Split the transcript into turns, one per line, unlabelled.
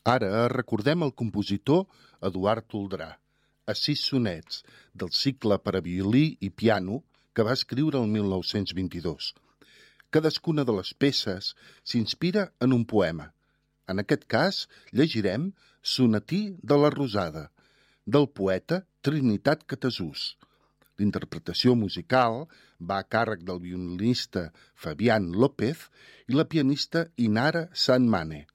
Ara recordem el compositor Eduard Toldrà, a 6 sonets del cicle per a violí i piano que va escriure el 1922. Cadascuna de les peces s'inspira en un poema. En aquest cas, llegirem Sonetí de la Rosada, del poeta Trinitat Catasús. L'interpretació musical va a càrrec del violinista Fabián López i la pianista Inara Sanmane.